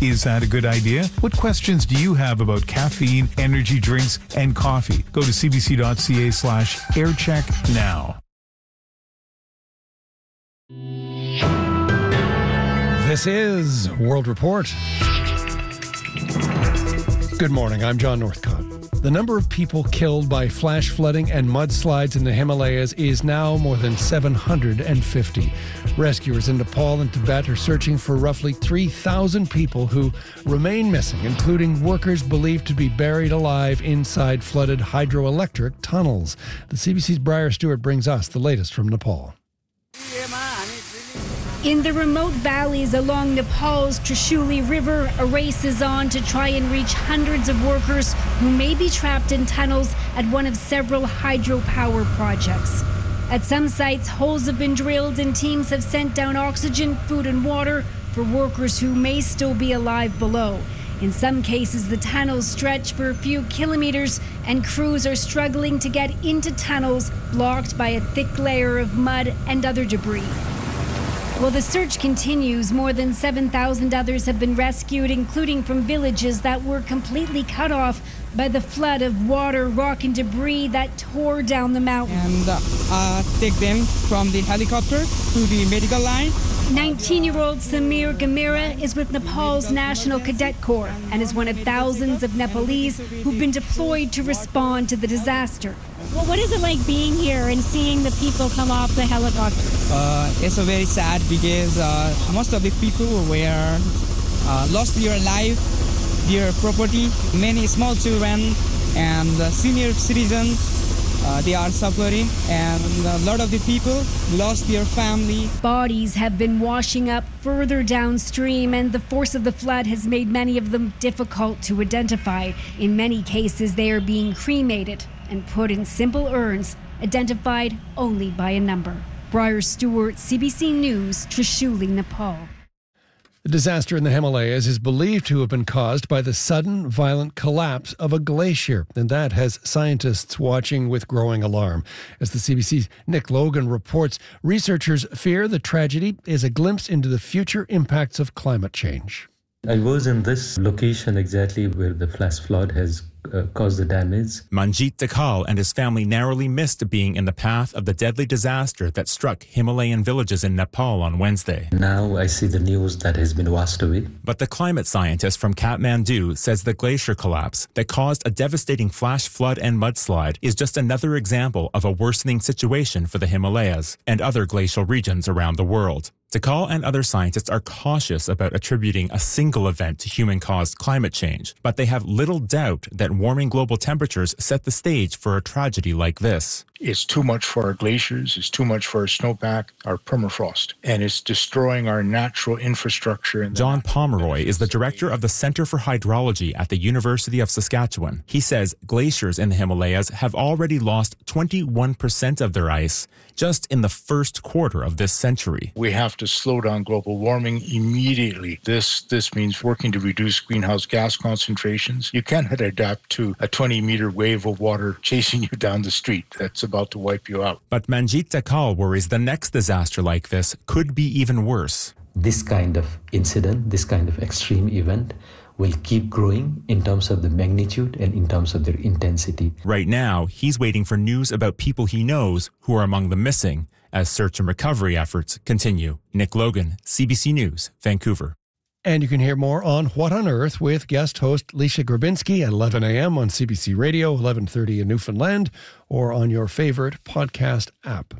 Is that a good idea? What questions do you have about caffeine, energy drinks, and coffee? Go to cbc.ca/aircheck now. This is World Report. Good morning, I'm John Northcott. The number of people killed by flash flooding and mudslides in the Himalayas is now more than 750. Rescuers in Nepal and Tibet are searching for roughly 3,000 people who remain missing, including workers believed to be buried alive inside flooded hydroelectric tunnels. The CBC's Briar Stewart brings us the latest from Nepal. In the remote valleys along Nepal's Trishuli River, a race is on to try and reach hundreds of workers who may be trapped in tunnels at one of several hydropower projects. At some sites, holes have been drilled and teams have sent down oxygen, food and water for workers who may still be alive below. In some cases, the tunnels stretch for a few kilometers and crews are struggling to get into tunnels blocked by a thick layer of mud and other debris. While the search continues, more than 7,000 others have been rescued, including from villages that were completely cut off by the flood of water, rock and debris that tore down the mountain. And take them from the helicopter to the medical line. 19-year-old Samir Gamira is with Nepal's National Cadet Corps and is one of thousands of Nepalese who've been deployed to respond to the disaster. Well, what is it like being here and seeing the people come off the helicopter? It's a very sad because most of the people were lost their life, their property. Many small children and senior citizens, they are suffering, and a lot of the people lost their family. Bodies have been washing up further downstream, and the force of the flood has made many of them difficult to identify. In many cases, they are being cremated and put in simple urns, identified only by a number. Briar Stewart, CBC News, Trishuli, Nepal. The disaster in the Himalayas is believed to have been caused by the sudden, violent collapse of a glacier, and that has scientists watching with growing alarm. As the CBC's Nick Logan reports, researchers fear the tragedy is a glimpse into the future impacts of climate change. I was in this location exactly where the flash flood has caused the damage. Manjit Dakal and his family narrowly missed being in the path of the deadly disaster that struck Himalayan villages in Nepal on Wednesday. Now I see the news that has been washed away. But the climate scientist from Kathmandu says the glacier collapse that caused a devastating flash flood and mudslide is just another example of a worsening situation for the Himalayas and other glacial regions around the world. Dakal and other scientists are cautious about attributing a single event to human-caused climate change, but they have little doubt that warming global temperatures set the stage for a tragedy like this. It's too much for our glaciers, it's too much for our snowpack, our permafrost, and it's destroying our natural infrastructure. John Pomeroy is the director of the Centre for Hydrology at the University of Saskatchewan. He says glaciers in the Himalayas have already lost 21% of their ice just in the first quarter of this century. We have to slow down global warming immediately. This means working to reduce greenhouse gas concentrations. You cannot adapt to a 20-meter wave of water chasing you down the street. That's about to wipe you out. But Manjit Dakal worries the next disaster like this could be even worse. This kind of incident, this kind of extreme event will keep growing in terms of the magnitude and in terms of their intensity. Right now, he's waiting for news about people he knows who are among the missing as search and recovery efforts continue. Nick Logan, CBC News, Vancouver. And you can hear more on What on Earth with guest host Leisha Grabinski at 11 a.m. on CBC Radio, 11:30 in Newfoundland, or on your favorite podcast app.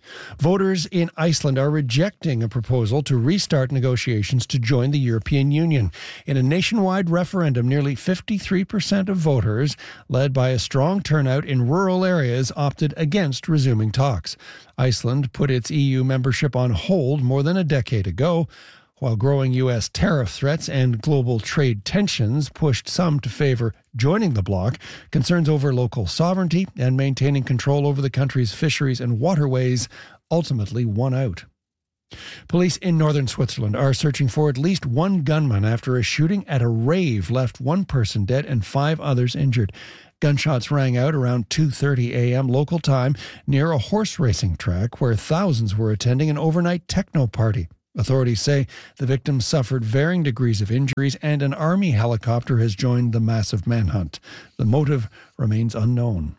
Voters in Iceland are rejecting a proposal to restart negotiations to join the European Union. In a nationwide referendum, nearly 53% of voters, led by a strong turnout in rural areas, opted against resuming talks. Iceland put its EU membership on hold more than a decade ago, while growing U.S. tariff threats and global trade tensions pushed some to favor joining the bloc. Concerns over local sovereignty and maintaining control over the country's fisheries and waterways ultimately won out. Police in northern Switzerland are searching for at least one gunman after a shooting at a rave left one person dead and 5 others injured. Gunshots rang out around 2:30 a.m. local time near a horse racing track where thousands were attending an overnight techno party. Authorities say the victims suffered varying degrees of injuries and an army helicopter has joined the massive manhunt. The motive remains unknown.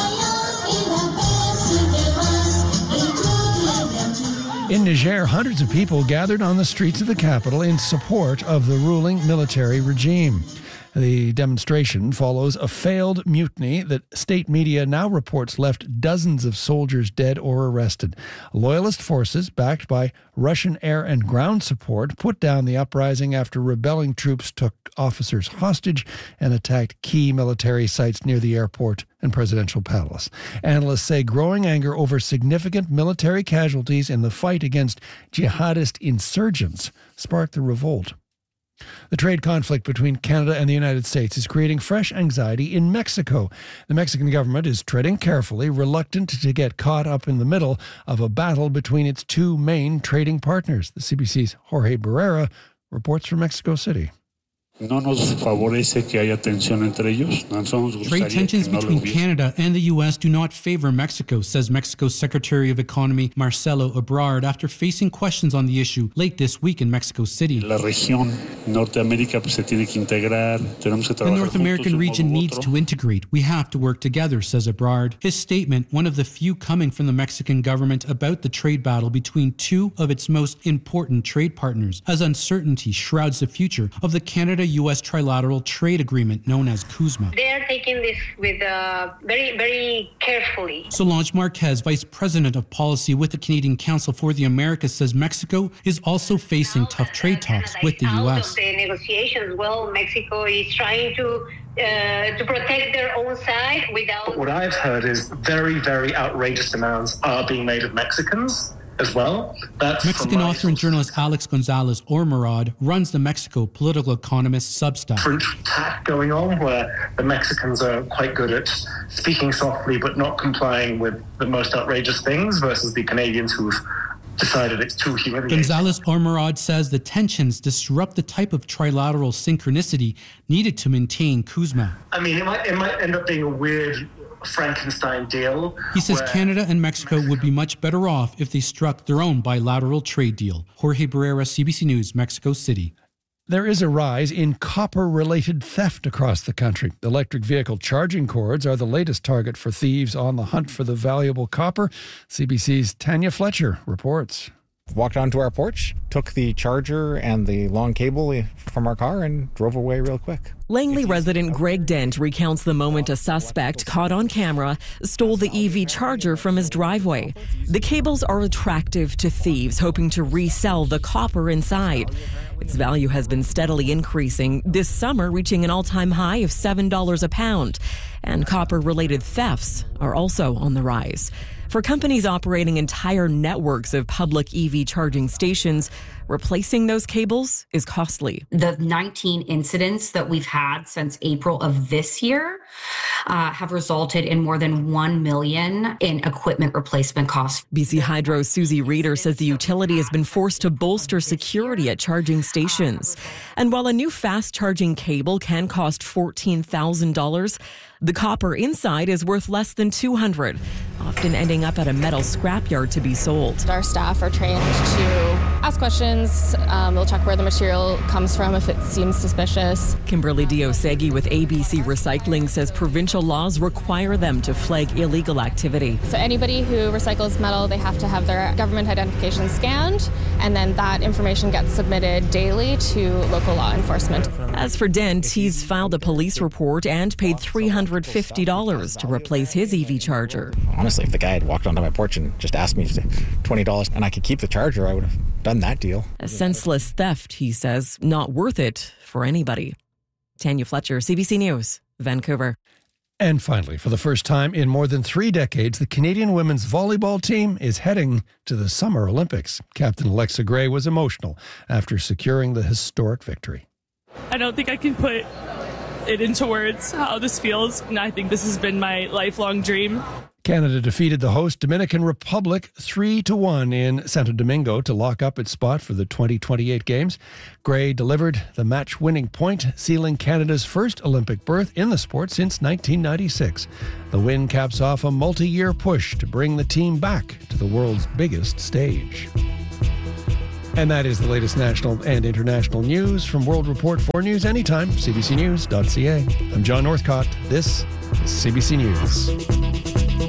In Niger, hundreds of people gathered on the streets of the capital in support of the ruling military regime. The demonstration follows a failed mutiny that state media now reports left dozens of soldiers dead or arrested. Loyalist forces, backed by Russian air and ground support, put down the uprising after rebelling troops took officers hostage and attacked key military sites near the airport and presidential palace. Analysts say growing anger over significant military casualties in the fight against jihadist insurgents sparked the revolt. The trade conflict between Canada and the United States is creating fresh anxiety in Mexico. The Mexican government is treading carefully, reluctant to get caught up in the middle of a battle between its two main trading partners. The CBC's Jorge Barrera reports from Mexico City. Trade tensions between Canada and the U.S. do not favor Mexico, says Mexico's Secretary of Economy Marcelo Ebrard after facing questions on the issue late this week in Mexico City. The North American region needs to integrate. We have to work together, says Ebrard. His statement, one of the few coming from the Mexican government about the trade battle between two of its most important trade partners, as uncertainty shrouds the future of the Canada-U.S. trilateral trade agreement known as CUSMA. They are taking this with very, very carefully. Solange Marquez, Vice President of Policy with the Canadian Council for the Americas, says Mexico is also facing tough trade talks with the U.S. Out of the negotiations, Mexico is trying to protect their own side without... What I've heard is very, very outrageous amounts are being made of Mexicans as well. That's Mexican author and journalist Alex Gonzalez Ormerod runs the Mexico Political Economist Substack. Different tack going on where the Mexicans are quite good at speaking softly but not complying with the most outrageous things versus the Canadians who've decided it's too humiliating. Gonzalez Ormerod says the tensions disrupt the type of trilateral synchronicity needed to maintain CUSMA. I mean, it might end up being a weird Frankenstein deal. He says Canada and Mexico would be much better off if they struck their own bilateral trade deal. Jorge Barrera, CBC News, Mexico City. There is a rise in copper-related theft across the country. Electric vehicle charging cords are the latest target for thieves on the hunt for the valuable copper. CBC's Tanya Fletcher reports. Walked onto our porch, took the charger and the long cable from our car and drove away real quick. Langley resident Greg Dent recounts the moment a suspect caught on camera stole the EV charger from his driveway. The cables are attractive to thieves hoping to resell the copper inside. Its value has been steadily increasing, this summer reaching an all-time high of $7 a pound. And copper-related thefts are also on the rise. For companies operating entire networks of public EV charging stations, replacing those cables is costly. The 19 incidents that we've had since April of this year have resulted in more than $1 million in equipment replacement costs. BC Hydro's Susie Reeder says the utility has been forced to bolster security at charging stations. And while a new fast charging cable can cost $14,000, the copper inside is worth less than $200, often ending up at a metal scrapyard to be sold. Our staff are trained to ask questions. They'll check where the material comes from if it seems suspicious. Kimberly Diosegi with ABC Recycling says provincial laws require them to flag illegal activity. So anybody who recycles metal, they have to have their government identification scanned, and then that information gets submitted daily to local law enforcement. As for Dent, he's filed a police report and paid $350 to replace his EV charger. Honestly, if the guy had walked onto my porch and just asked me $20 and I could keep the charger, I would have done that deal. A senseless theft, he says, not worth it for anybody. Tanya Fletcher, CBC News, Vancouver. And finally, for the first time in more than 3 decades, the Canadian women's volleyball team is heading to the Summer Olympics. Captain Alexa Gray was emotional after securing the historic victory. I don't think I can put it into words how this feels, and I think this has been my lifelong dream. Canada defeated the host Dominican Republic 3-1 in Santo Domingo to lock up its spot for the 2028 Games. Gray delivered the match-winning point, sealing Canada's first Olympic berth in the sport since 1996. The win caps off a multi-year push to bring the team back to the world's biggest stage. And that is the latest national and international news from World Report 4 News anytime, cbcnews.ca. I'm John Northcott. This is CBC News.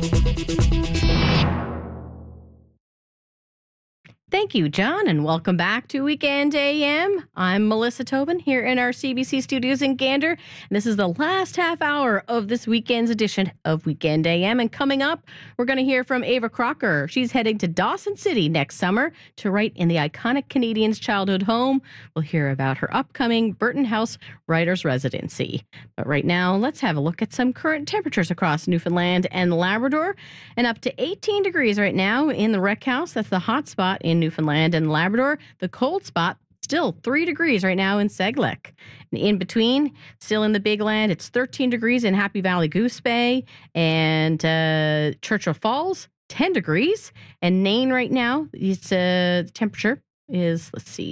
Thank you, John, and welcome back to Weekend AM. I'm Melissa Tobin here in our CBC studios in Gander. And this is the last half hour of this weekend's edition of Weekend AM. And coming up, we're going to hear from Ava Crocker. She's heading to Dawson City next summer to write in the iconic Canadian's childhood home. We'll hear about her upcoming Burton House Writers Residency. But right now, let's have a look at some current temperatures across Newfoundland and Labrador. And up to 18 degrees right now in the Rec House. That's the hot spot in Newfoundland and Labrador. The cold spot, still 3 degrees right now in Seglick. And in between, still in the Big Land, it's 13 degrees in Happy Valley Goose Bay and Churchill Falls, 10 degrees. And Nain right now, its temperature is,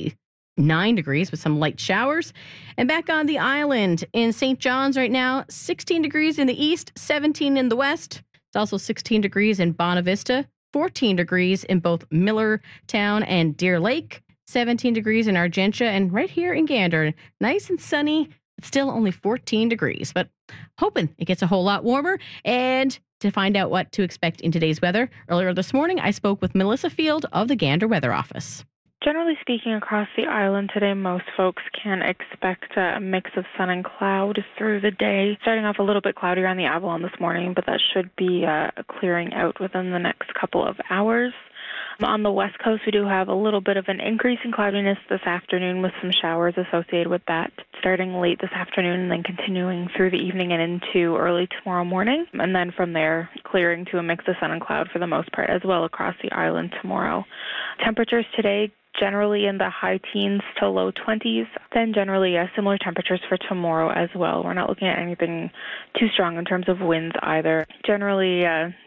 9 degrees with some light showers. And back on the island in St. John's right now, 16 degrees in the east, 17 in the west. It's also 16 degrees in Bonavista, 14 degrees in both Millertown and Deer Lake, 17 degrees in Argentia, and right here in Gander, nice and sunny, but still only 14 degrees. But hoping it gets a whole lot warmer. And to find out what to expect in today's weather, earlier this morning, I spoke with Melissa Field of the Gander Weather Office. Generally speaking, across the island today, most folks can expect a mix of sun and cloud through the day. Starting off a little bit cloudier on the Avalon this morning, but that should be clearing out within the next couple of hours. On the west coast, we do have a little bit of an increase in cloudiness this afternoon with some showers associated with that, starting late this afternoon and then continuing through the evening and into early tomorrow morning. And then from there, clearing to a mix of sun and cloud for the most part as well across the island tomorrow. Temperatures today generally in the high teens to low 20s, then generally similar temperatures for tomorrow as well. We're not looking at anything too strong in terms of winds either. Generally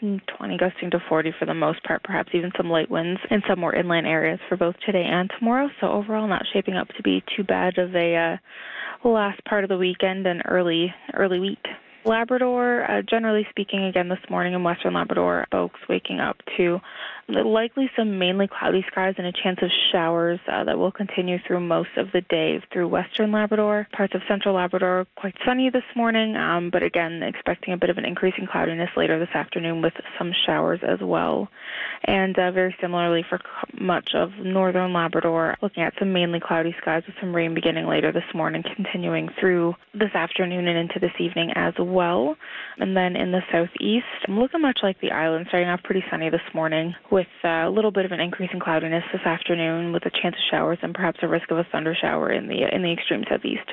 20 gusting to 40 for the most part, perhaps even some light winds in some more inland areas for both today and tomorrow. So overall not shaping up to be too bad of a last part of the weekend and early week. Labrador, generally speaking, again this morning in Western Labrador, folks waking up to likely some mainly cloudy skies and a chance of showers that will continue through most of the day through Western Labrador. Parts of Central Labrador quite sunny this morning, but again expecting a bit of an increase in cloudiness later this afternoon with some showers as well. And very similarly for much of Northern Labrador, looking at some mainly cloudy skies with some rain beginning later this morning, continuing through this afternoon and into this evening as well. And then in the southeast, looking much like the island, starting off pretty sunny this morning with a little bit of an increase in cloudiness this afternoon with a chance of showers and perhaps a risk of a thunder shower in the extreme southeast.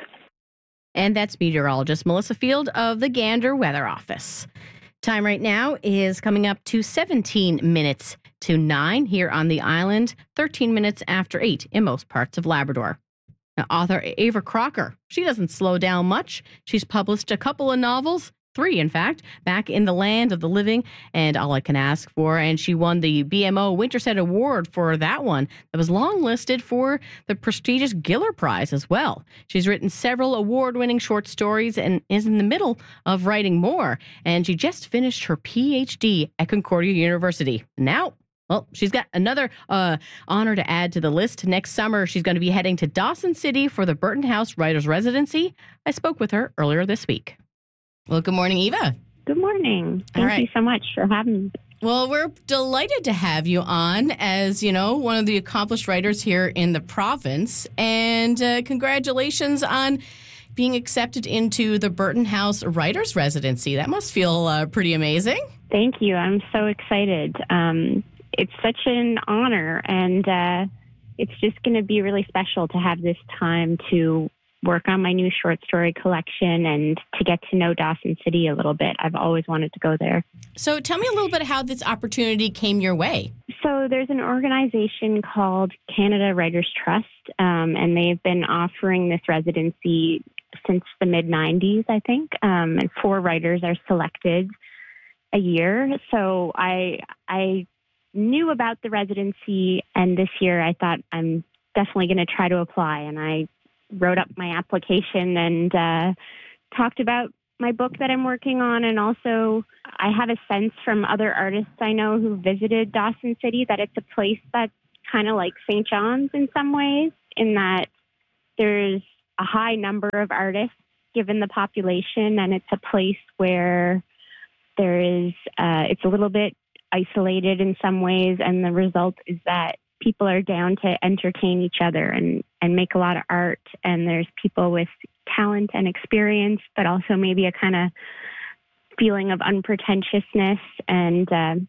And that's meteorologist Melissa Field of the Gander Weather Office. Time right now is coming up to 17 minutes to 9 here on the island, 13 minutes after 8 in most parts of Labrador. Now, author Ava Crocker, she doesn't slow down much. She's published a couple of novels, 3 in fact, back in the land of the living and All I Can Ask For, and she won the BMO Winterset Award for that one that was longlisted for the prestigious Giller Prize as well. She's written several award-winning short stories and is in the middle of writing more, and she just finished her PhD at Concordia University. Now, well, she's got another honor to add to the list. Next summer, she's going to be heading to Dawson City for the Burton House Writers Residency. I spoke with her earlier this week. Well, good morning, Eva. Good morning. Thank you so much for having me. Well, we're delighted to have you on as, you know, one of the accomplished writers here in the province. And congratulations on being accepted into the Burton House Writers Residency. That must feel pretty amazing. Thank you. I'm so excited. It's such an honor, and it's just going to be really special to have this time to work on my new short story collection and to get to know Dawson City a little bit. I've always wanted to go there. So tell me a little bit how this opportunity came your way. So there's an organization called Canada Writers Trust, and they've been offering this residency since the mid-90s, I think, and 4 writers are selected a year. So I knew about the residency, and this year I thought I'm definitely going to try to apply, and I wrote up my application and talked about my book that I'm working on. And also I have a sense from other artists I know who visited Dawson City that it's a place that kind of like St. John's in some ways, in that there's a high number of artists given the population, and it's a place where there is, it's a little bit isolated in some ways, and the result is that people are down to entertain each other and make a lot of art, and there's people with talent and experience, but also maybe a kind of feeling of unpretentiousness, and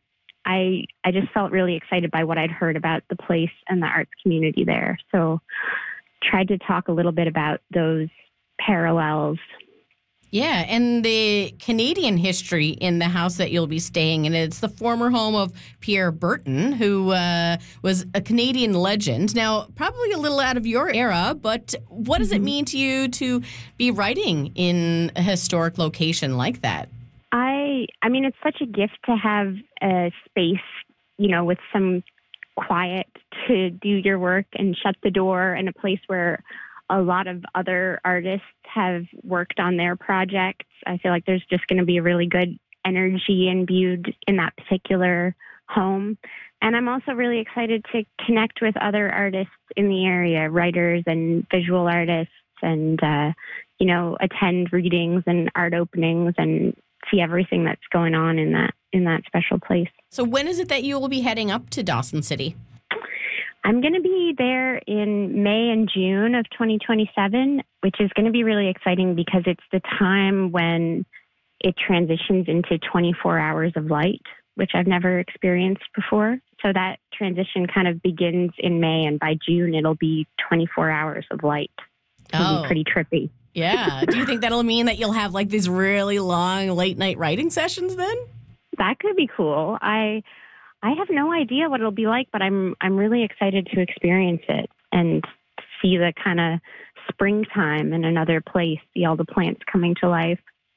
I just felt really excited by what I'd heard about the place and the arts community there. So tried to talk a little bit about those parallels. Yeah, and the Canadian history in the house that you'll be staying in. It's the former home of Pierre Berton, who was a Canadian legend. Now, probably a little out of your era, but what does it mean to you to be writing in a historic location like that? I mean, it's such a gift to have a space, you know, with some quiet to do your work and shut the door, and a place where a lot of other artists have worked on their projects. I feel like there's just going to be a really good energy imbued in that particular home. And I'm also really excited to connect with other artists in the area, writers and visual artists, and, you know, attend readings and art openings and see everything that's going on in that special place. So when is it that you will be heading up to Dawson City? I'm going to be there in May and June of 2027, which is going to be really exciting because it's the time when it transitions into 24 hours of light, which I've never experienced before. So that transition kind of begins in May, and by June, it'll be 24 hours of light. It'll be pretty trippy. Yeah. Do you think that'll mean that you'll have like these really long late night writing sessions then? That could be cool. I have no idea what it'll be like, but I'm really excited to experience it and see the kind of springtime in another place, see all the plants coming to life.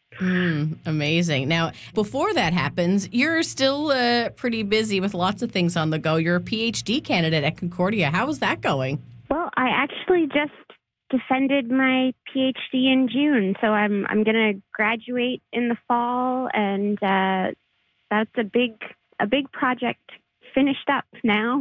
Amazing. Now, before that happens, you're still pretty busy with lots of things on the go. You're a PhD candidate at Concordia. How is that going? Well, I actually just defended my PhD in June, so I'm going to graduate in the fall, and that's a big project finished up now.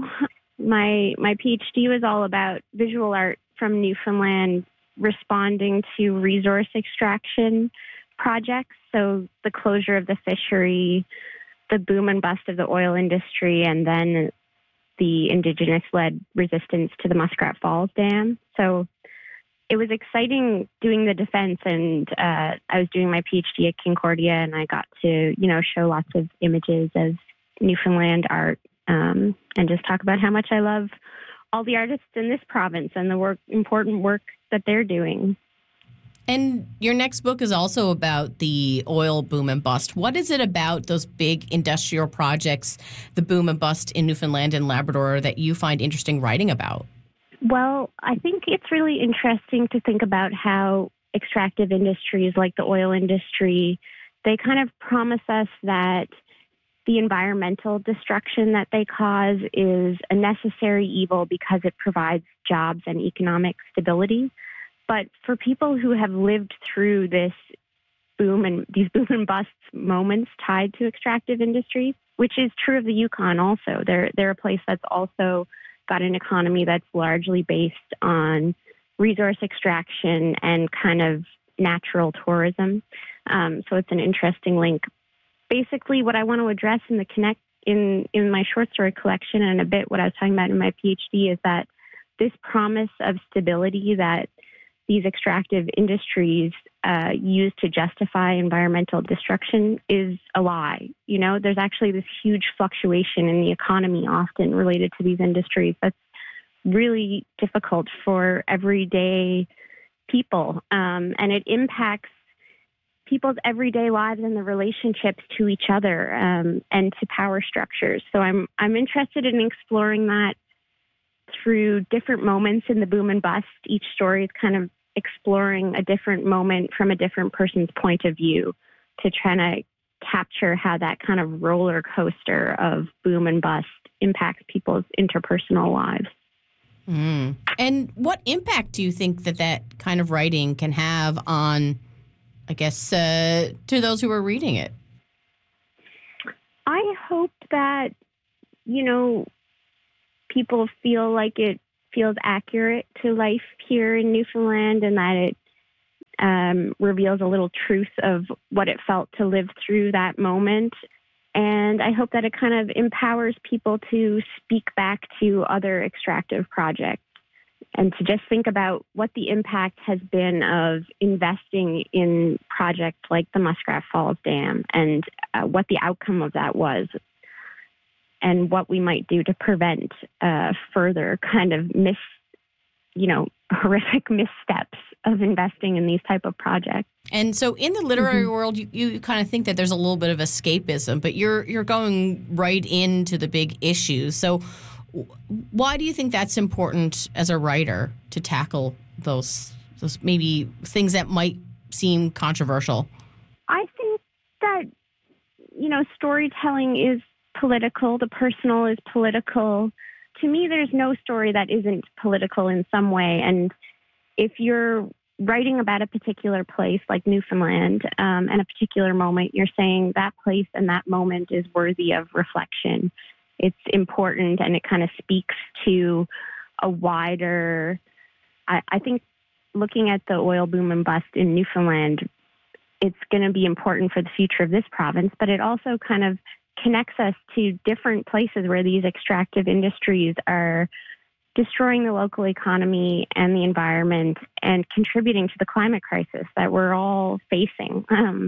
My PhD was all about visual art from Newfoundland responding to resource extraction projects, so the closure of the fishery, the boom and bust of the oil industry, and then the Indigenous-led resistance to the Muskrat Falls Dam. So it was exciting doing the defense, and I was doing my PhD at Concordia, and I got to, you know, show lots of images of Newfoundland art, and just talk about how much I love all the artists in this province and the important work that they're doing. And your next book is also about the oil boom and bust. What is it about those big industrial projects, the boom and bust in Newfoundland and Labrador, that you find interesting writing about? Well, I think it's really interesting to think about how extractive industries like the oil industry, they kind of promise us that the environmental destruction that they cause is a necessary evil because it provides jobs and economic stability. But for people who have lived through these boom and bust moments tied to extractive industries, which is true of the Yukon also, they're a place that's also got an economy that's largely based on resource extraction and kind of natural tourism. So it's an interesting link. Basically, what I want to address in my short story collection, and a bit what I was talking about in my PhD, is that this promise of stability that these extractive industries use to justify environmental destruction is a lie. You know, there's actually this huge fluctuation in the economy often related to these industries that's really difficult for everyday people. And it impacts people's everyday lives and the relationships to each other and to power structures. So I'm interested in exploring that through different moments in the boom and bust. Each story is kind of exploring a different moment from a different person's point of view to try to capture how that kind of roller coaster of boom and bust impacts people's interpersonal lives. And what impact do you think that kind of writing can have on, I guess, to those who are reading it? I hope that, you know, people feel like it feels accurate to life here in Newfoundland, and that it reveals a little truth of what it felt to live through that moment. And I hope that it kind of empowers people to speak back to other extractive projects and to just think about what the impact has been of investing in projects like the Muskrat Falls Dam and what the outcome of that was and what we might do to prevent further kind of horrific missteps of investing in these type of projects. And so in the literary world, you kind of think that there's a little bit of escapism, but you're going right into the big issues. So why do you think that's important as a writer to tackle those maybe things that might seem controversial? I think that, storytelling is political. The personal is political. To me, there's no story that isn't political in some way. And if you're writing about a particular place like Newfoundland and a particular moment, you're saying that place and that moment is worthy of reflection. It's important, and it kind of speaks to a wider, I think looking at the oil boom and bust in Newfoundland, it's going to be important for the future of this province, but it also kind of connects us to different places where these extractive industries are destroying the local economy and the environment and contributing to the climate crisis that we're all facing.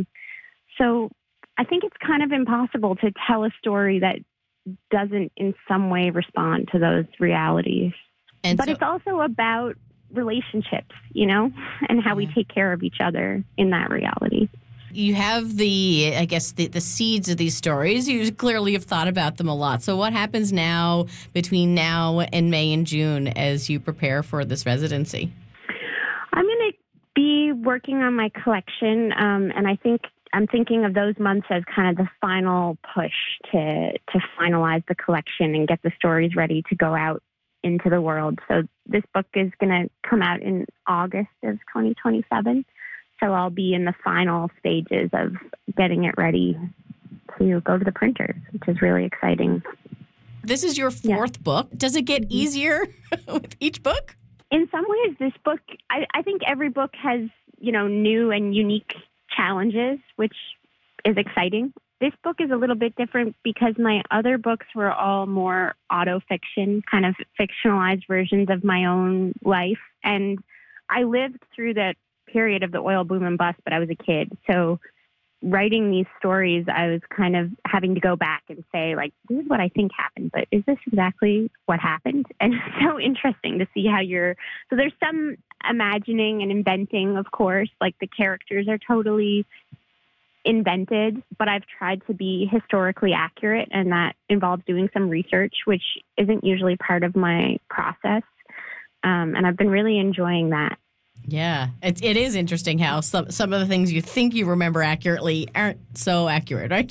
So I think it's kind of impossible to tell a story that doesn't in some way respond to those realities. But it's also about relationships, and how we take care of each other in that reality. You have the seeds of these stories. You clearly have thought about them a lot. So what happens now between now and May and June as you prepare for this residency? I'm going to be working on my collection, and I think I'm thinking of those months as kind of the final push to finalize the collection and get the stories ready to go out into the world. So this book is going to come out in August of 2027. So I'll be in the final stages of getting it ready to go to the printers, which is really exciting. This is your fourth book. Does it get easier with each book? In some ways, this book, I think every book has, new and unique challenges, which is exciting. This book is a little bit different because my other books were all more autofiction, kind of fictionalized versions of my own life. And I lived through that period of the oil boom and bust, but I was a kid. So writing these stories, I was kind of having to go back and say, like, this is what I think happened, but is this exactly what happened? And it's so interesting to see how so there's some imagining and inventing, of course, like the characters are totally invented, but I've tried to be historically accurate, and that involves doing some research, which isn't usually part of my process. And I've been really enjoying that. Yeah, it is interesting how some of the things you think you remember accurately aren't so accurate, right?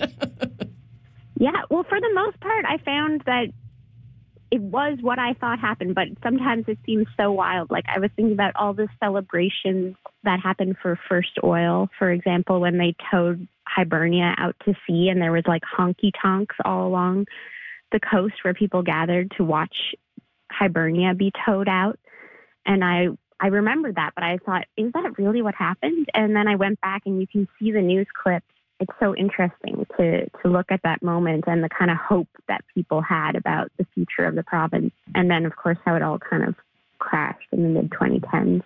Yeah, well, for the most part, I found that it was what I thought happened, but sometimes it seems so wild. Like I was thinking about all the celebrations that happened for First Oil, for example, when they towed Hibernia out to sea, and there was like honky tonks all along the coast where people gathered to watch Hibernia be towed out. And I remembered that, but I thought, is that really what happened? And then I went back, and you can see the news clips. It's so interesting to look at that moment and the kind of hope that people had about the future of the province. And then, of course, how it all kind of crashed in the mid-2010s.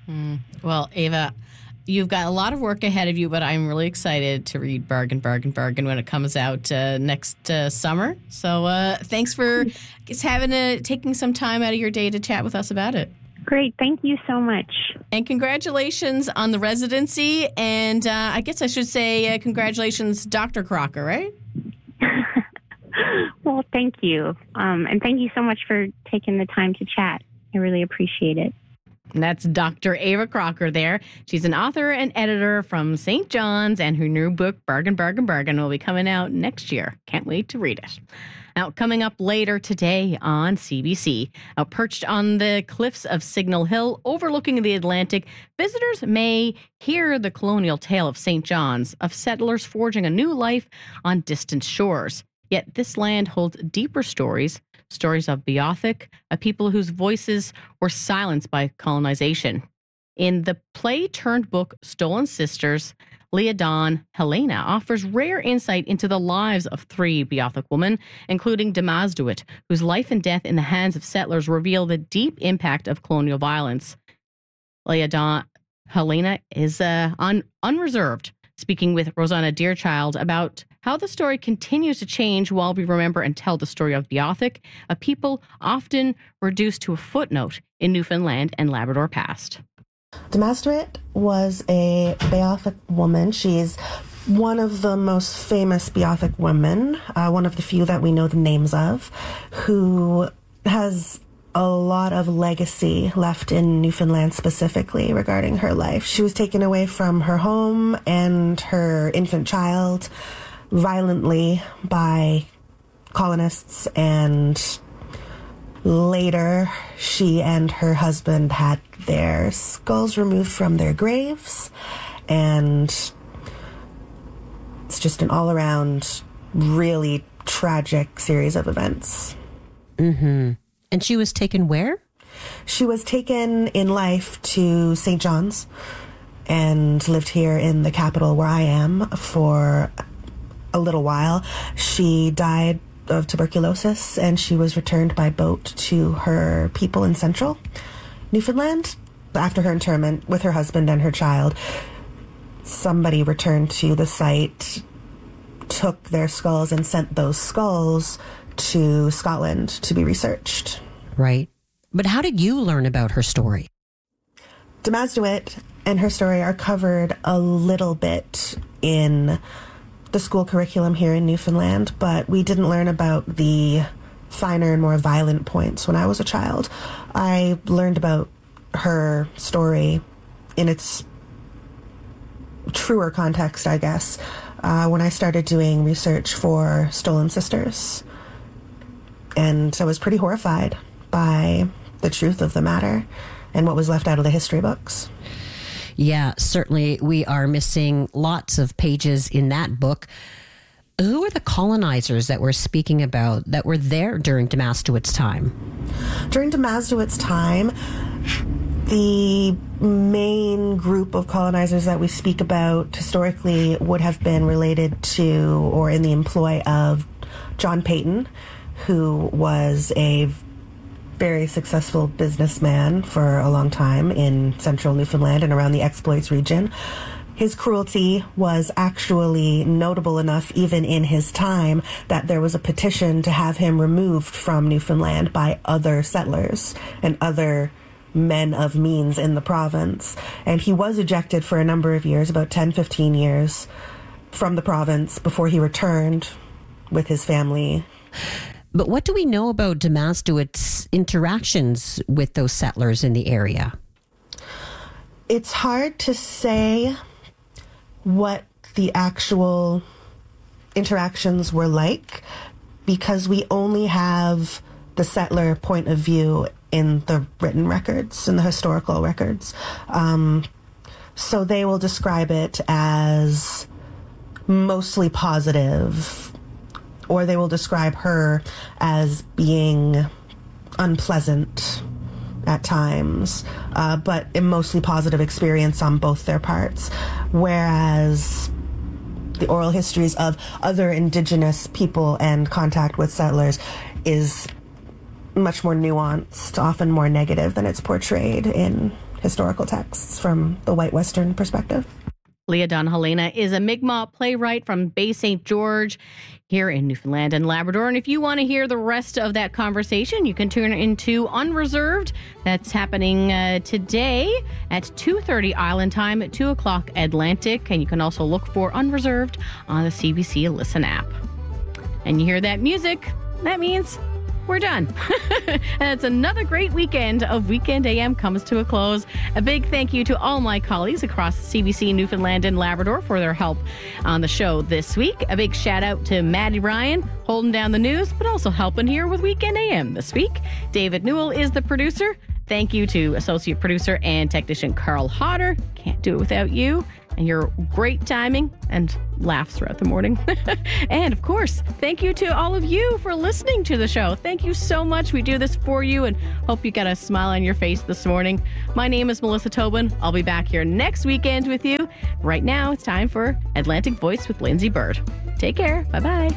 Well, Ava, you've got a lot of work ahead of you, but I'm really excited to read Bargain, Bargain, Bargain when it comes out next summer. So thanks for taking some time out of your day to chat with us about it. Great. Thank you so much. And congratulations on the residency. And I guess I should say congratulations, Dr. Crocker, right? Well, thank you. And thank you so much for taking the time to chat. I really appreciate it. And that's Dr. Ava Crocker there. She's an author and editor from St. John's, and her new book, Bargain, Bargain, Bargain, will be coming out next year. Can't wait to read it. Now, coming up later today on CBC, perched on the cliffs of Signal Hill overlooking the Atlantic, visitors may hear the colonial tale of St. John's, of settlers forging a new life on distant shores. Yet this land holds deeper stories stories of Beothuk, a people whose voices were silenced by colonization. In the play-turned-book Stolen Sisters, Leah Dawn Helena offers rare insight into the lives of 3 Beothuk women, including Damasduit, whose life and death in the hands of settlers reveal the deep impact of colonial violence. Leah Dawn Helena is unreserved, speaking with Rosanna Deerchild about how the story continues to change while we remember and tell the story of Beothuk, a people often reduced to a footnote in Newfoundland and Labrador past. Damasduit was a Beothuk woman. She's one of the most famous Beothuk women, one of the few that we know the names of, who has a lot of legacy left in Newfoundland specifically regarding her life. She was taken away from her home and her infant child violently by colonists, and later she and her husband had their skulls removed from their graves, and it's just an all-around really tragic series of events. Mm-hmm. And she was taken where? She was taken in life to St. John's and lived here in the capital where I am for a little while. She died of tuberculosis, and she was returned by boat to her people in central Newfoundland. After her interment with her husband and her child, somebody returned to the site, took their skulls, and sent those skulls to Scotland to be researched. Right. But how did you learn about her story? Damasduit and her story are covered a little bit in the school curriculum here in Newfoundland, but we didn't learn about the finer and more violent points when I was a child. I learned about her story in its truer context, I guess, when I started doing research for Stolen Sisters. And I was pretty horrified by the truth of the matter and what was left out of the history books. Yeah, certainly we are missing lots of pages in that book. Who are the colonizers that we're speaking about that were there during Damasduit's time? During Damasduit's time, the main group of colonizers that we speak about historically would have been related to or in the employ of John Peyton, who was a very successful businessman for a long time in central Newfoundland and around the Exploits region. His cruelty was actually notable enough even in his time that there was a petition to have him removed from Newfoundland by other settlers and other men of means in the province. And he was ejected for a number of years, about 10, 15 years, from the province before he returned with his family. But what do we know about Damasduit's interactions with those settlers in the area? It's hard to say what the actual interactions were like because we only have the settler point of view in the written records, in the historical records. So they will describe it as mostly positive, or they will describe her as being unpleasant at times, but a mostly positive experience on both their parts. Whereas the oral histories of other Indigenous people and contact with settlers is much more nuanced, often more negative than it's portrayed in historical texts from the white Western perspective. Leah Dawn Helena is a Mi'kmaq playwright from Bay St. George here in Newfoundland and Labrador. And if you want to hear the rest of that conversation, you can tune into Unreserved. That's happening today at 2:30 Island Time at 2 o'clock Atlantic. And you can also look for Unreserved on the CBC Listen app. And you hear that music, that means we're done. And it's another great weekend of Weekend AM comes to a close. A big thank you to all my colleagues across CBC Newfoundland and Labrador for their help on the show this week. A big shout out to Maddie Ryan holding down the news, but also helping here with Weekend AM this week. David Newell is the producer. Thank you to associate producer and technician Carl Hodder. Can't do it without you. and your great timing and laughs throughout the morning. And of course, thank you to all of you for listening to the show. Thank you so much. We do this for you and hope you got a smile on your face this morning. My name is Melissa Tobin. I'll be back here next weekend with you. Right now, it's time for Atlantic Voice with Lindsay Bird. Take care. Bye-bye.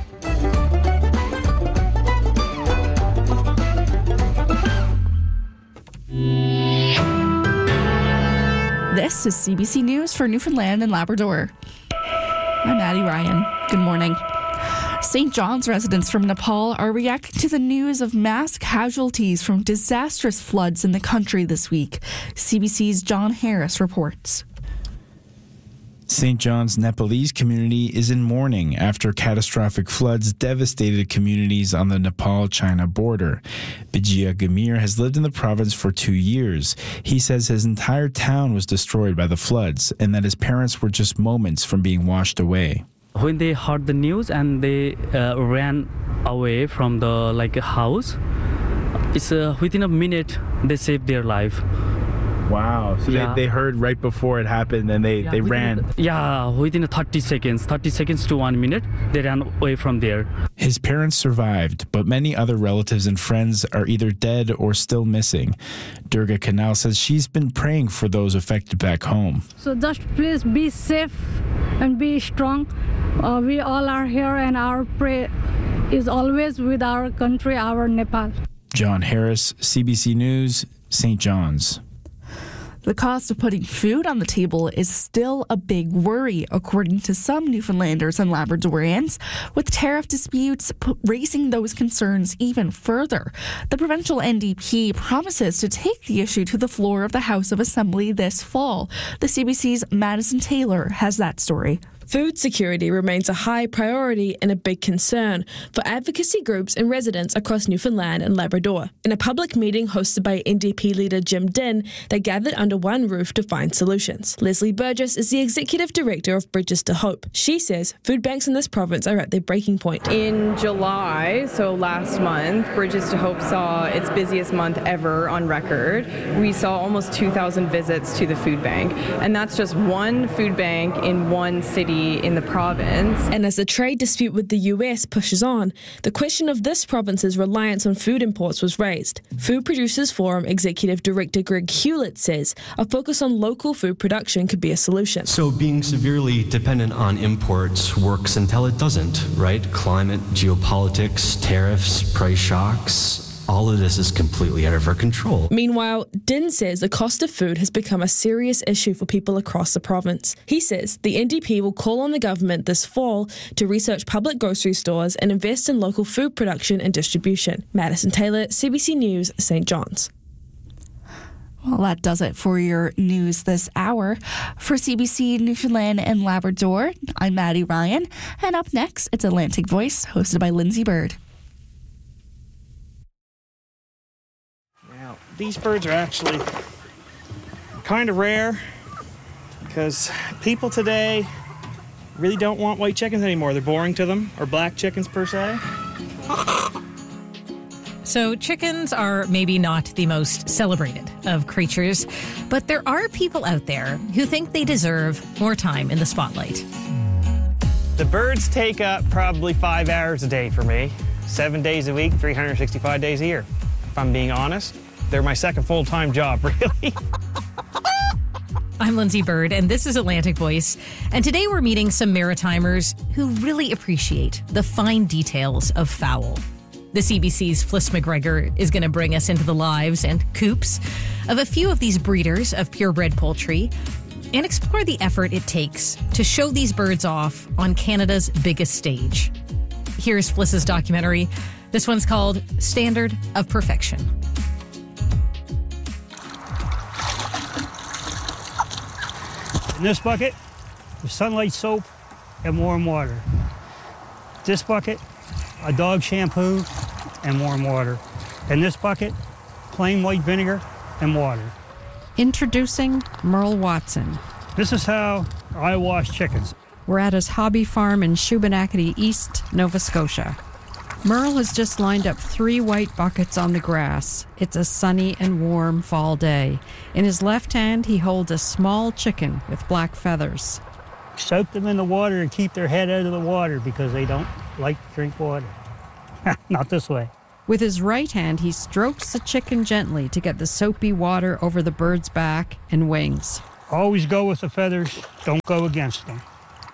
This is CBC News for Newfoundland and Labrador. I'm Maddie Ryan. Good morning. St. John's residents from Nepal are reacting to the news of mass casualties from disastrous floods in the country this week. CBC's John Harris reports. St. John's Nepalese community is in mourning after catastrophic floods devastated communities on the Nepal-China border. Bijia Gamir has lived in the province for 2 years. He says his entire town was destroyed by the floods and that his parents were just moments from being washed away. When they heard the news and they ran away from the house, it's within a minute they saved their life. Wow. So they heard right before it happened and they ran. Within 30 seconds to 1 minute, they ran away from there. His parents survived, but many other relatives and friends are either dead or still missing. Durga Kanal says she's been praying for those affected back home. So just please be safe and be strong. We all are here and our prayer is always with our country, our Nepal. John Harris, CBC News, St. John's. The cost of putting food on the table is still a big worry, according to some Newfoundlanders and Labradorians, with tariff disputes raising those concerns even further. The provincial NDP promises to take the issue to the floor of the House of Assembly this fall. The CBC's Madison Taylor has that story. Food security remains a high priority and a big concern for advocacy groups and residents across Newfoundland and Labrador. In a public meeting hosted by NDP leader Jim Dinn, they gathered under one roof to find solutions. Leslie Burgess is the executive director of Bridges to Hope. She says food banks in this province are at their breaking point. In July, so last month, Bridges to Hope saw its busiest month ever on record. We saw almost 2,000 visits to the food bank, and that's just one food bank in one city in the province. And as the trade dispute with the US pushes on, the question of this province's reliance on food imports was raised. Food Producers Forum Executive Director Greg Hewlett says a focus on local food production could be a solution. So being severely dependent on imports works until it doesn't, right? Climate, geopolitics, tariffs, price shocks, all of this is completely out of our control. Meanwhile, Dinn says the cost of food has become a serious issue for people across the province. He says the NDP will call on the government this fall to research public grocery stores and invest in local food production and distribution. Madison Taylor, CBC News, St. John's. Well, that does it for your news this hour. For CBC Newfoundland and Labrador, I'm Maddie Ryan. And up next, it's Atlantic Voice, hosted by Lindsay Bird. These birds are actually kind of rare because people today really don't want white chickens anymore. They're boring to them, or black chickens per se. So chickens are maybe not the most celebrated of creatures, but there are people out there who think they deserve more time in the spotlight. The birds take up probably 5 hours a day for me, 7 days a week, 365 days a year. If I'm being honest, they're my second full-time job, really. I'm Lindsay Bird, and this is Atlantic Voice. And today we're meeting some Maritimers who really appreciate the fine details of fowl. The CBC's Fliss McGregor is going to bring us into the lives and coops of a few of these breeders of purebred poultry and explore the effort it takes to show these birds off on Canada's biggest stage. Here's Fliss's documentary. This one's called Standard of Perfection. In this bucket, there's Sunlight soap and warm water. This bucket, a dog shampoo and warm water. In this bucket, plain white vinegar and water. Introducing Merle Watson. This is how I wash chickens. We're at his hobby farm in Shubenacadie East, Nova Scotia. Merle has just lined up 3 white buckets on the grass. It's a sunny and warm fall day. In his left hand, he holds a small chicken with black feathers. Soak them in the water and keep their head out of the water because they don't like to drink water. Not this way. With his right hand, he strokes the chicken gently to get the soapy water over the bird's back and wings. Always go with the feathers, don't go against them.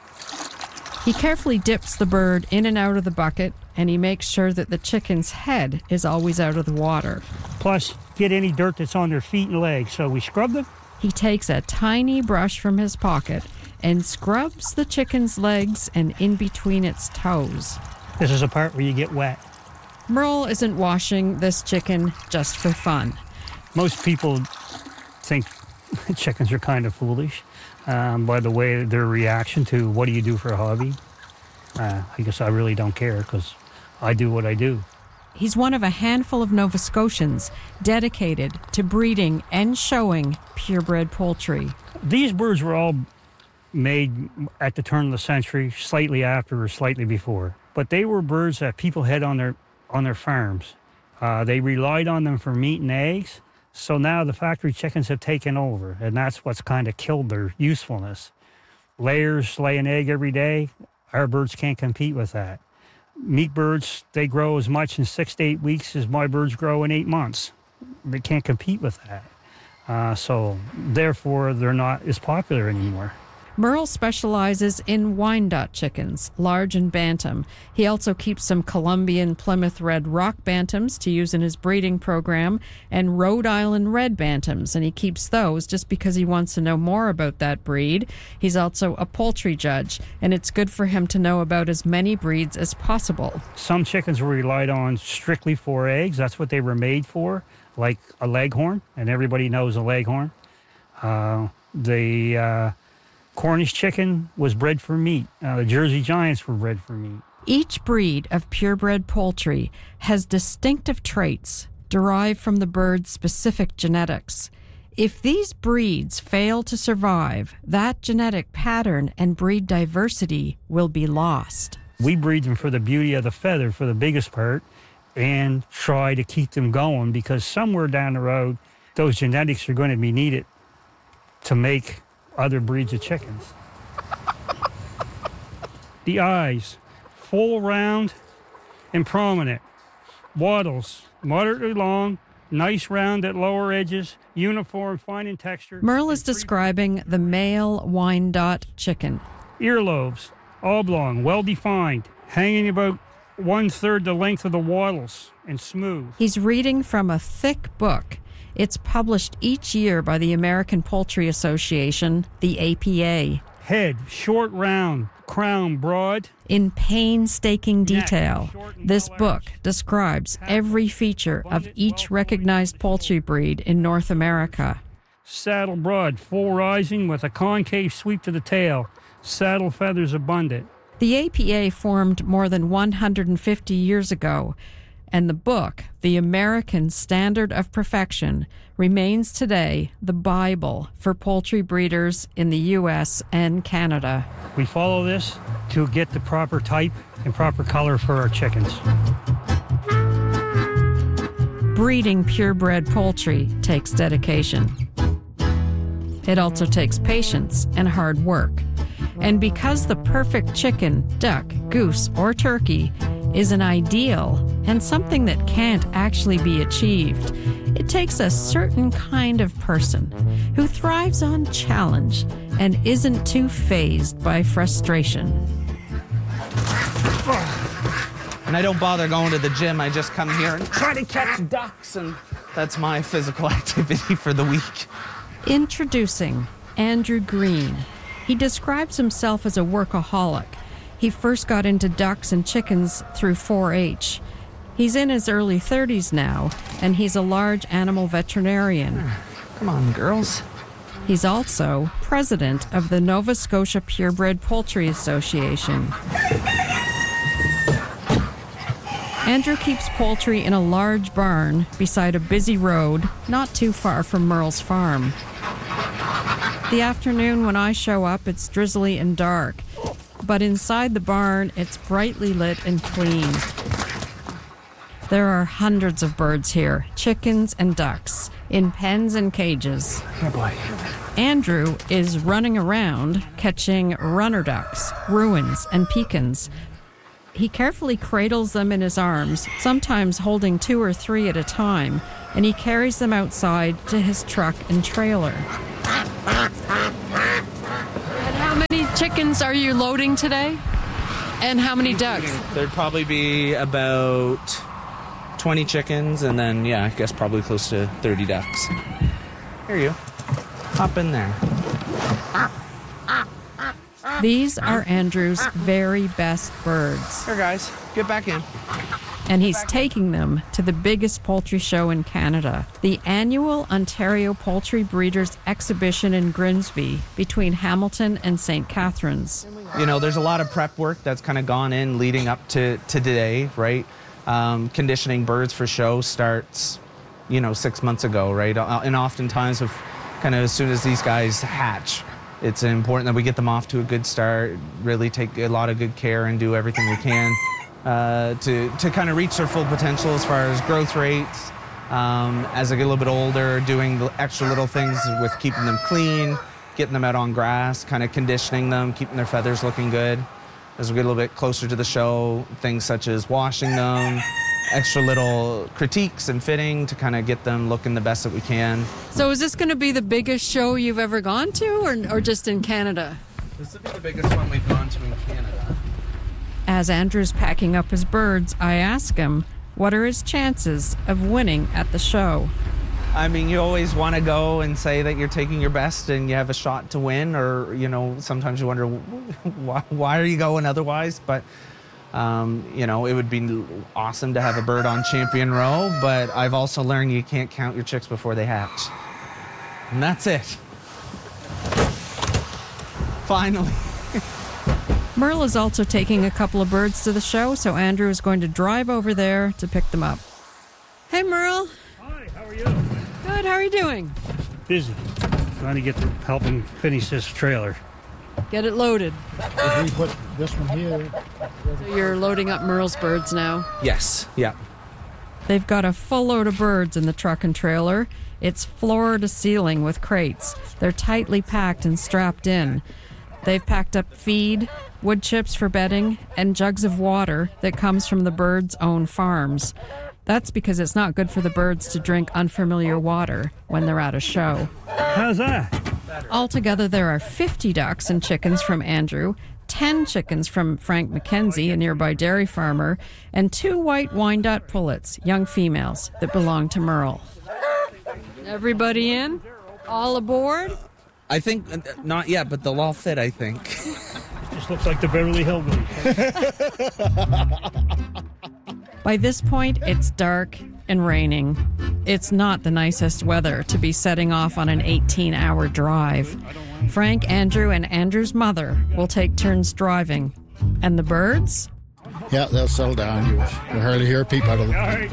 He carefully dips the bird in and out of the bucket, and he makes sure that the chicken's head is always out of the water. Plus, get any dirt that's on their feet and legs, so we scrub them. He takes a tiny brush from his pocket and scrubs the chicken's legs and in between its toes. This is the part where you get wet. Merle isn't washing this chicken just for fun. Most people think chickens are kind of foolish by the way their reaction to what do you do for a hobby. I guess I really don't care because I do what I do. He's one of a handful of Nova Scotians dedicated to breeding and showing purebred poultry. These birds were all made at the turn of the century, slightly after or slightly before. But they were birds that people had on their farms. They relied on them for meat and eggs. So now the factory chickens have taken over, and that's what's kind of killed their usefulness. Layers lay an egg every day. Our birds can't compete with that. Meat birds, they grow as much in 6 to 8 weeks as my birds grow in 8 months. They can't compete with that. So therefore, they're not as popular anymore. Merle specializes in Wyandotte chickens, large and bantam. He also keeps some Colombian Plymouth Red Rock bantams to use in his breeding program and Rhode Island Red bantams, and he keeps those just because he wants to know more about that breed. He's also a poultry judge, and it's good for him to know about as many breeds as possible. Some chickens were relied on strictly for eggs. That's what they were made for, like a leghorn, and everybody knows a leghorn. Cornish chicken was bred for meat. The Jersey Giants were bred for meat. Each breed of purebred poultry has distinctive traits derived from the bird's specific genetics. If these breeds fail to survive, that genetic pattern and breed diversity will be lost. We breed them for the beauty of the feather for the biggest part and try to keep them going because somewhere down the road, those genetics are going to be needed to make other breeds of chickens. The eyes, full, round, and prominent. Wattles, moderately long, nice round at lower edges, uniform, fine in texture. Merle is describing the male Wyandotte chicken. Earlobes, oblong, well-defined, hanging about 1/3 the length of the wattles, and smooth. He's reading from a thick book. It's published each year by the American Poultry Association, the APA. Head, short, round, crown, broad. In painstaking detail, this book describes every feature of each recognized poultry breed in North America. Saddle broad, full rising with a concave sweep to the tail. Saddle feathers abundant. The APA formed more than 150 years ago, and the book, The American Standard of Perfection, remains today the Bible for poultry breeders in the U.S. and Canada. We follow this to get the proper type and proper color for our chickens. Breeding purebred poultry takes dedication. It also takes patience and hard work. And because the perfect chicken, duck, goose, or turkey is an ideal and something that can't actually be achieved, it takes a certain kind of person who thrives on challenge and isn't too fazed by frustration. And I don't bother going to the gym. I just come here and try to catch ducks, and that's my physical activity for the week. Introducing Andrew Green. He describes himself as a workaholic. He first got into ducks and chickens through 4-H. He's in his early 30s now, and he's a large animal veterinarian. Come on, girls. He's also president of the Nova Scotia Purebred Poultry Association. Andrew keeps poultry in a large barn beside a busy road not too far from Merle's farm. The afternoon when I show up, it's drizzly and dark, but inside the barn, it's brightly lit and clean. There are hundreds of birds here, chickens and ducks, in pens and cages. Oh boy. Andrew is running around catching runner ducks, ruins, and pecans. He carefully cradles them in his arms, sometimes holding 2 or 3 at a time, and he carries them outside to his truck and trailer. And how many chickens are you loading today? And how many ducks? There'd probably be about 20 chickens, and then, I guess probably close to 30 ducks. Here you hop in there. These are Andrew's very best birds. Here, guys, get back in. And he's taking them to the biggest poultry show in Canada, the annual Ontario Poultry Breeders Exhibition in Grimsby, between Hamilton and St. Catharines. There's a lot of prep work that's kind of gone in leading up to today, right? Conditioning birds for show starts, 6 months ago, right? And oftentimes, as soon as these guys hatch, it's important that we get them off to a good start, really take a lot of good care and do everything we can to kind of reach their full potential as far as growth rates. As they get a little bit older, doing the extra little things with keeping them clean, getting them out on grass, kind of conditioning them, keeping their feathers looking good. As we get a little bit closer to the show, things such as washing them, extra little critiques and fitting to kind of get them looking the best that we can. So is this going to be the biggest show you've ever gone to, or just in Canada? This will be the biggest one we've gone to in Canada. As Andrew's packing up his birds, I ask him, what are his chances of winning at the show? I mean, you always want to go and say that you're taking your best and you have a shot to win, or, sometimes you wonder, why are you going otherwise? But, it would be awesome to have a bird on champion row, but I've also learned you can't count your chicks before they hatch. And that's it. Finally. Merle is also taking a couple of birds to the show, so Andrew is going to drive over there to pick them up. Hey, Merle. Hi, how are you? Good, how are you doing? Busy. Trying to help him finish this trailer. Get it loaded. If we put this one here. So you're loading up Merle's birds now? Yes, yeah. They've got a full load of birds in the truck and trailer. It's floor to ceiling with crates. They're tightly packed and strapped in. They've packed up feed, wood chips for bedding, and jugs of water that comes from the birds' own farms. That's because it's not good for the birds to drink unfamiliar water when they're at a show. How's that? Altogether, there are 50 ducks and chickens from Andrew, 10 chickens from Frank McKenzie, a nearby dairy farmer, and 2 white Wyandotte pullets, young females, that belong to Merle. Everybody in? All aboard? I think, not yet, but they'll all fit, I think. Just looks like the Beverly Hillbillies. By this point, it's dark and raining. It's not the nicest weather to be setting off on an 18-hour drive. Frank, Andrew, and Andrew's mother will take turns driving. And the birds? Yeah, they'll settle down. You'll hardly hear a peep out of them.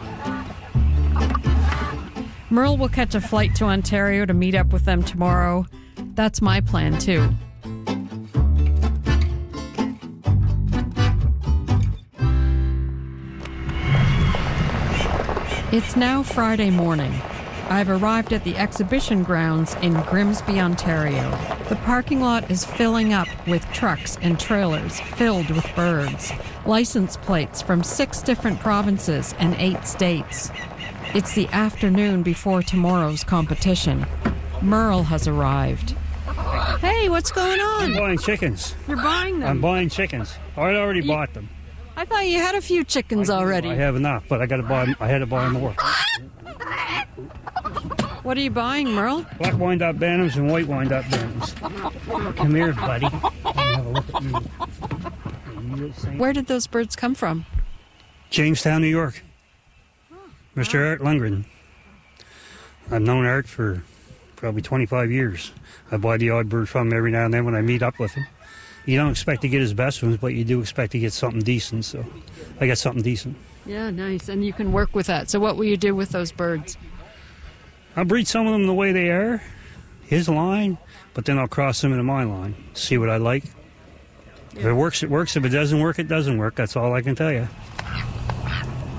Merle will catch a flight to Ontario to meet up with them tomorrow. That's my plan, too. It's now Friday morning. I've arrived at the exhibition grounds in Grimsby, Ontario. The parking lot is filling up with trucks and trailers filled with birds. License plates from 6 different provinces and 8 states. It's the afternoon before tomorrow's competition. Merle has arrived. Hey, what's going on? I'm buying chickens. You're buying them? I'm buying chickens. I already bought them. I thought you had a few chickens already. I have enough, but I had to buy more. What are you buying, Merle? Black Wyandotte Bantams and white Wyandotte Bantams. Come here, buddy. Have a look at me. Where did those birds come from? Jamestown, New York. Mr. Art Lundgren. I've known Art for probably 25 years. I buy the odd bird from him every now and then when I meet up with him. You don't expect to get his best ones, but you do expect to get something decent, so I got something decent. Yeah, nice. And you can work with that. So what will you do with those birds? I'll breed some of them the way they are, his line, but then I'll cross them into my line, see what I like. If it works, it works. If it doesn't work, it doesn't work. That's all I can tell you.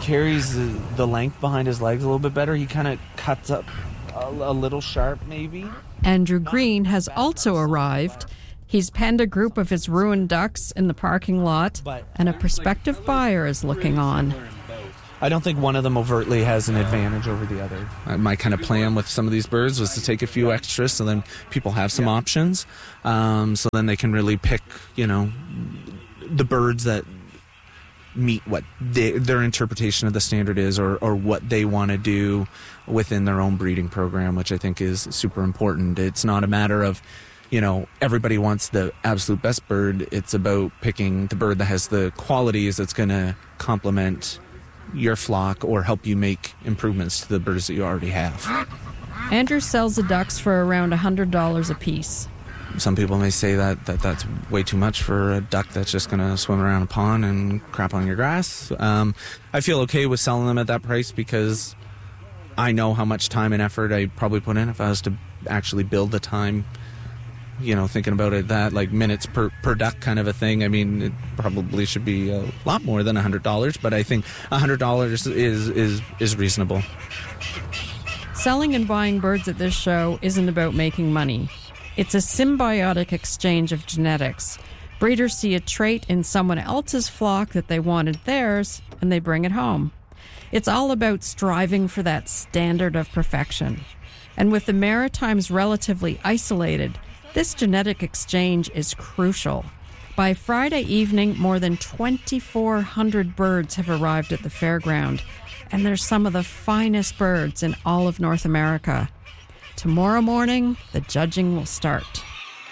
carries the length behind his legs a little bit better. He kind of cuts up a little sharp, maybe. Andrew Green has also arrived. He's penned a group of his ruined ducks in the parking lot, and a prospective buyer is looking on. I don't think one of them overtly has an advantage over the other. My kind of plan with some of these birds was to take a few extras so then people have some options. So then they can really pick, the birds that meet what their interpretation of the standard is or what they want to do within their own breeding program, which I think is super important. It's not a matter of, everybody wants the absolute best bird. It's about picking the bird that has the qualities that's going to complement your flock or help you make improvements to the birds that you already have. Andrew sells the ducks for around $100 a piece. Some people may say that's way too much for a duck that's just going to swim around a pond and crap on your grass. I feel okay with selling them at that price because I know how much time and effort I probably put in if I was to actually build the time, thinking about it that like minutes per duck kind of a thing. I mean, it probably should be a lot more than $100, but I think $100 is reasonable. Selling and buying birds at this show isn't about making money. It's a symbiotic exchange of genetics. Breeders see a trait in someone else's flock that they wanted theirs, and they bring it home. It's all about striving for that standard of perfection. And with the Maritimes relatively isolated, this genetic exchange is crucial. By Friday evening, more than 2,400 birds have arrived at the fairground, and they're some of the finest birds in all of North America. Tomorrow morning, the judging will start.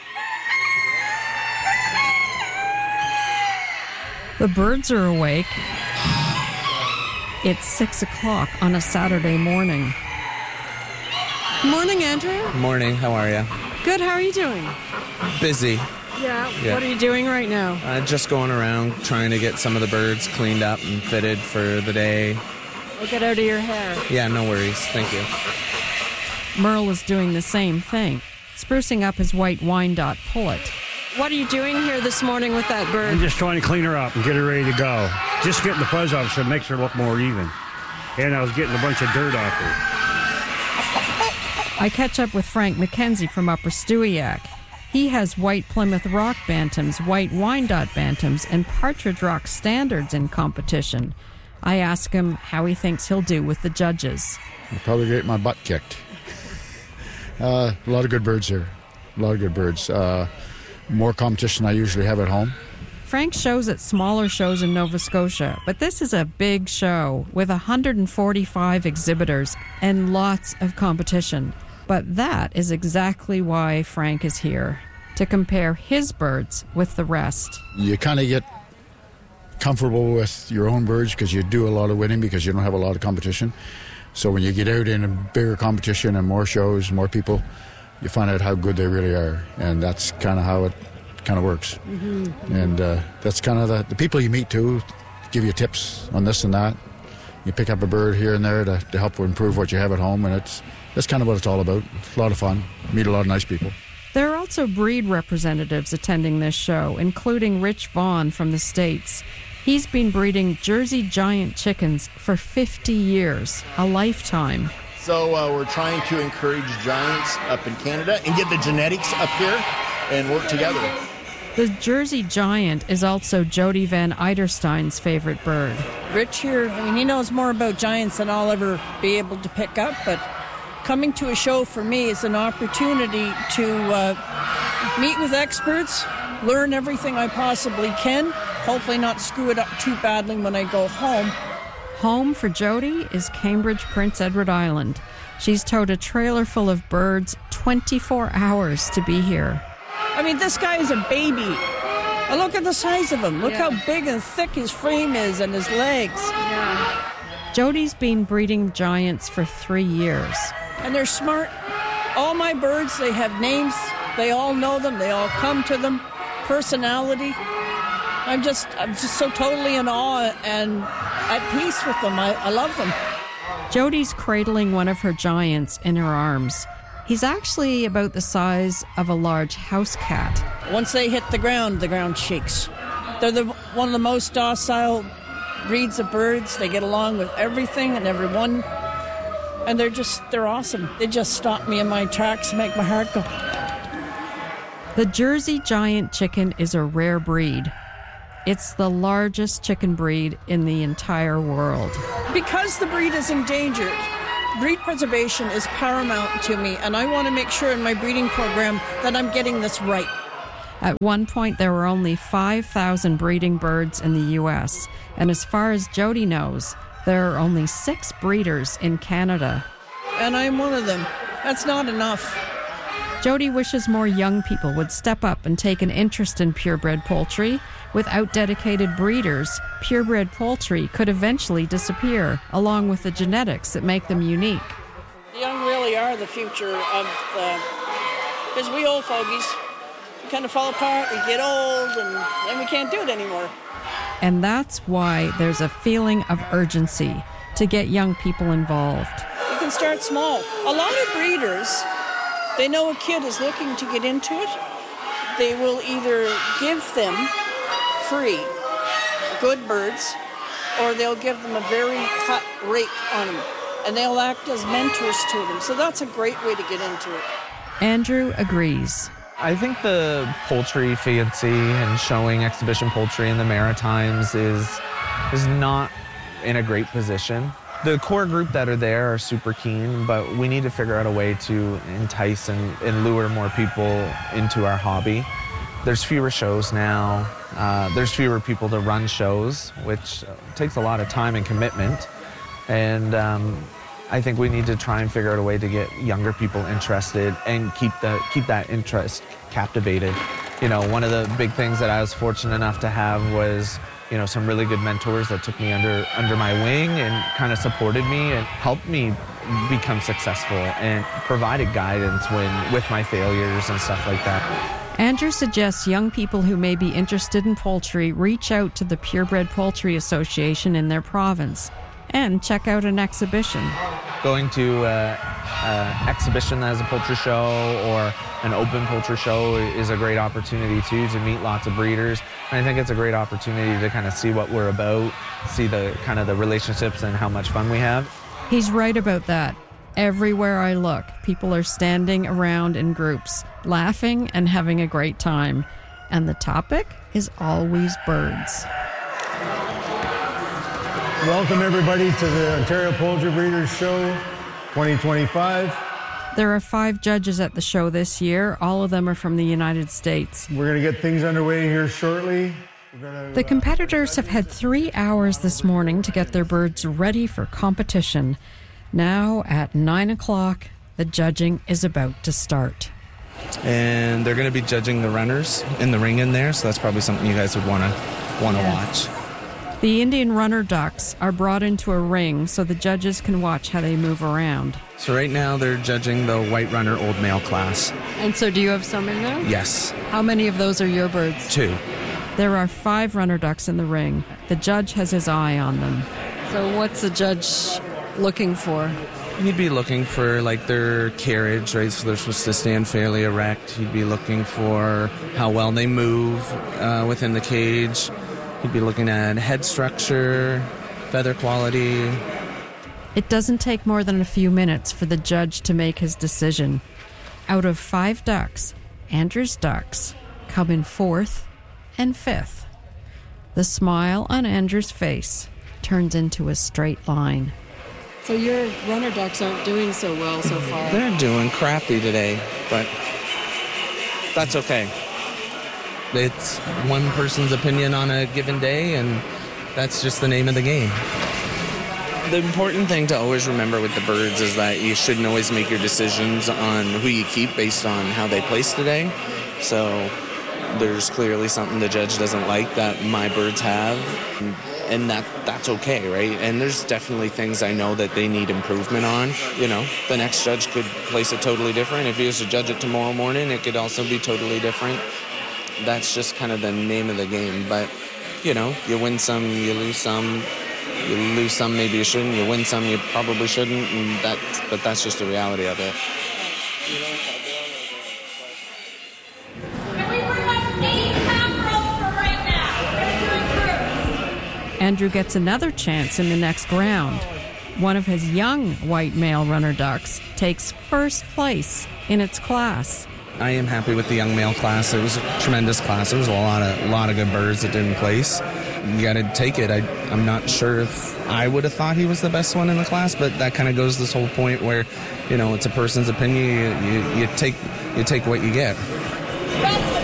The birds are awake. It's 6 o'clock on a Saturday morning. Morning, Andrew. Morning, how are you? Good, how are you doing? Busy. Yeah. What are you doing right now? Just going around trying to get some of the birds cleaned up and fitted for the day. I'll get out of your hair. Yeah, no worries. Thank you. Merle is doing the same thing, sprucing up his white Wyandotte pullet. What are you doing here this morning with that bird? I'm just trying to clean her up and get her ready to go. Just getting the fuzz off so it makes her look more even. And I was getting a bunch of dirt off her. I catch up with Frank McKenzie from Upper Stewiacke. He has white Plymouth Rock Bantams, white Wyandotte Bantams, and Partridge Rock Standards in competition. I ask him how he thinks he'll do with the judges. I'll probably get my butt kicked. A lot of good birds here. A lot of good birds. More competition than I usually have at home. Frank shows at smaller shows in Nova Scotia, but this is a big show with 145 exhibitors and lots of competition. But that is exactly why Frank is here, to compare his birds with the rest. You kind of get comfortable with your own birds because you do a lot of winning because you don't have a lot of competition. So when you get out in a bigger competition and more shows, more people, you find out how good they really are. And that's kind of how it kind of works. Mm-hmm. And that's kind of the people you meet too, give you tips on this and that. You pick up a bird here and there to help improve what you have at home, and that's kind of what it's all about. It's a lot of fun. Meet a lot of nice people. There are also breed representatives attending this show, including Rich Vaughn from the States. He's been breeding Jersey Giant chickens for 50 years, a lifetime. So we're trying to encourage giants up in Canada and get the genetics up here and work together. The Jersey Giant is also Jody Van Eiderstein's favorite bird. Rich here, he knows more about giants than I'll ever be able to pick up, but coming to a show for me is an opportunity to meet with experts, learn everything I possibly can, hopefully not screw it up too badly when I go home. Home for Jody is Cambridge, Prince Edward Island. She's towed a trailer full of birds 24 hours to be here. I mean, this guy is a baby. Look at the size of him. Look how big and thick his frame is and his legs. Yeah. Jody's been breeding giants for 3 years. And they're smart. All my birds, they have names. They all know them. They all come to them. Personality. I'm just so totally in awe and at peace with them. I love them. Jody's cradling one of her giants in her arms. He's actually about the size of a large house cat. Once they hit the ground shakes. They're one of the most docile breeds of birds. They get along with everything and everyone. And they're awesome. They just stop me in my tracks and make my heart go. The Jersey Giant chicken is a rare breed. It's the largest chicken breed in the entire world. Because the breed is endangered, breed preservation is paramount to me, and I want to make sure in my breeding program that I'm getting this right. At one point, there were only 5,000 breeding birds in the U.S., and as far as Jody knows, there are only 6 breeders in Canada. And I'm one of them. That's not enough. Jody wishes more young people would step up and take an interest in purebred poultry. Without dedicated breeders, purebred poultry could eventually disappear, along with the genetics that make them unique. The young really are the future of because we old fogies, we kind of fall apart, we get old, and then we can't do it anymore. And that's why there's a feeling of urgency to get young people involved. You can start small. A lot of breeders, they know a kid is looking to get into it. They will either give them free good birds, or they'll give them a very cut rate on them, and they'll act as mentors to them. So that's a great way to get into it. Andrew agrees. I think the poultry fancy and showing exhibition poultry in the Maritimes is not in a great position. The core group that are there are super keen, but we need to figure out a way to entice and lure more people into our hobby. There's fewer shows now. There's fewer people to run shows, which takes a lot of time and commitment. And I think we need to try and figure out a way to get younger people interested and keep that interest captivated. You know, one of the big things that I was fortunate enough to have was, you know, some really good mentors that took me under my wing and kind of supported me and helped me become successful and provided guidance with my failures and stuff like that. Andrew suggests young people who may be interested in poultry reach out to the Purebred Poultry Association in their province and check out an exhibition. Going to an exhibition as a poultry show or an open poultry show is a great opportunity too, to meet lots of breeders. And I think it's a great opportunity to kind of see what we're about, see the kind of the relationships and how much fun we have. He's right about that. Everywhere I look, people are standing around in groups, laughing and having a great time. And the topic is always birds. Welcome, everybody, to the Ontario Poultry Breeders Show 2025. There are 5 judges at the show this year. All of them are from the United States. We're going to get things underway here shortly. The competitors have had 3 hours this morning to get their birds ready for competition. Now, at 9 o'clock, the judging is about to start. And they're going to be judging the runners in the ring in there, so that's probably something you guys would want to watch. The Indian runner ducks are brought into a ring so the judges can watch how they move around. So right now they're judging the white runner old male class. And so do you have some in there? Yes. How many of those are your birds? 2. There are 5 runner ducks in the ring. The judge has his eye on them. So what's the judge looking for? He'd be looking for like their carriage, right? So they're supposed to stand fairly erect. He'd be looking for how well they move within the cage. He'd be looking at head structure, feather quality. It doesn't take more than a few minutes for the judge to make his decision. Out of 5 ducks, Andrew's ducks come in 4th and 5th. The smile on Andrew's face turns into a straight line. So your runner ducks aren't doing so well so far. They're doing crappy today, but that's okay. It's one person's opinion on a given day, and that's just the name of the game. The important thing to always remember with the birds is that you shouldn't always make your decisions on who you keep based on how they place today. So there's clearly something the judge doesn't like that my birds have, and that's okay, right? And there's definitely things I know that they need improvement on. You know, the next judge could place it totally different. If he was to judge it tomorrow morning, it could also be totally different. That's just kind of the name of the game. But, you know, you win some, you lose some. You lose some, maybe you shouldn't. You win some, you probably shouldn't. But that's just the reality of it. Andrew gets another chance in the next round. One of his young white male runner ducks takes first place in its class. I am happy with the young male class. It was a tremendous class. There was a lot of good birds that didn't place. You got to take it. I'm not sure if I would have thought he was the best one in the class, but that kind of goes to this whole point where, it's a person's opinion. You take what you get.